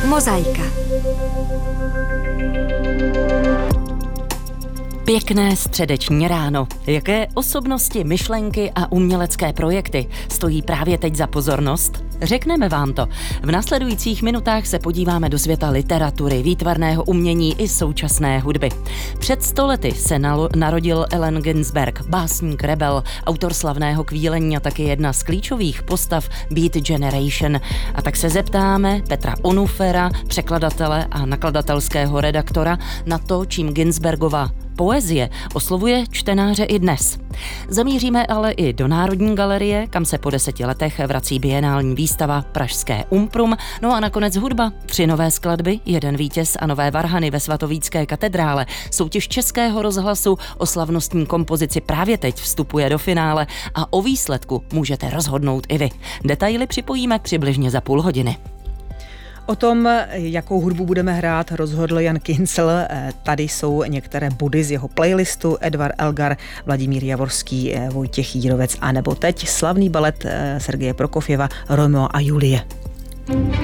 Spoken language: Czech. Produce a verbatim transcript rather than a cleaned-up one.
Mozaika. Pěkné středeční ráno. Jaké osobnosti, myšlenky a umělecké projekty stojí právě teď za pozornost? Řekneme vám to. V následujících minutách se podíváme do světa literatury, výtvarného umění i současné hudby. Před sto lety se narodil Allen Ginsberg, básník, rebel, autor slavného Kvílení a taky jedna z klíčových postav Beat Generation. A tak se zeptáme Petra Onufera, překladatele a nakladatelského redaktora, na to, čím Ginsbergova poezie oslovuje čtenáře i dnes. Zamíříme ale i do Národní galerie, kam se po deseti letech vrací bienální výstava Pražské Umprum. No a nakonec hudba. Tři nové skladby, jeden vítěz a nové varhany ve svatovícké katedrále. Soutěž Českého rozhlasu o slavnostní kompozici právě teď vstupuje do finále a o výsledku můžete rozhodnout i vy. Detaily připojíme přibližně za půl hodiny. O tom, jakou hudbu budeme hrát, rozhodl Jan Kincl. Tady jsou některé body z jeho playlistu. Edvard Elgar, Vladimír Javorský, Vojtěch Jírovec a nebo teď slavný balet Sergeje Prokofjeva Romeo a Julie.